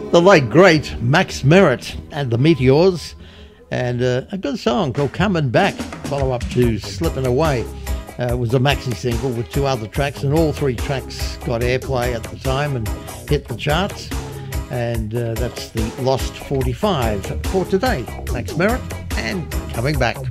The late great Max Merritt and the Meteors, and a good song called Coming Back, follow up to Slipping Away. It was a maxi single with two other tracks, and all three tracks got airplay at the time and hit the charts. And that's the Lost 45 for today. Max Merritt and Coming Back.